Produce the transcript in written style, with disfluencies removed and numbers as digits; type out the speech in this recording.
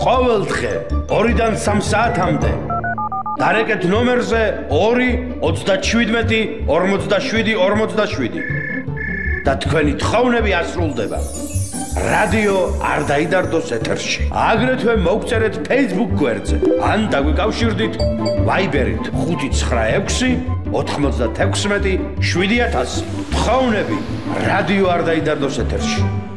ყოველდღე 2-დან 3 საათამდე დარეკეთ ნომერზე 2 37 47 47 და თქვენი თხოვნები ასრულდება. რადიო არ დაიდარდოს ეთერში. აგრეთვე მოგწერეთ Facebook გვერდზე ან დაგვიკავშირდით Viber-ით 596 96 7000. თხოვნები რადიო არ დაიდარდოს ეთერში.